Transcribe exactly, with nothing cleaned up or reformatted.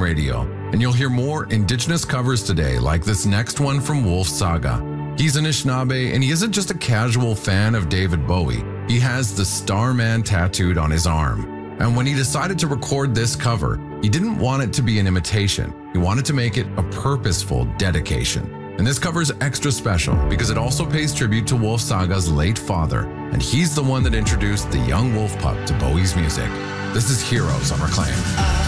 radio, and you'll hear more Indigenous covers today, like this next one from Wolf Saga. He's an Anishinaabe, and he isn't just a casual fan of David Bowie. He has the Starman tattooed on his arm. And when he decided to record this cover, he didn't want it to be an imitation. He wanted to make it a purposeful dedication. And this cover is extra special because it also pays tribute to Wolf Saga's late father, and he's the one that introduced the young wolf pup to Bowie's music. This is Heroes on Reclaim.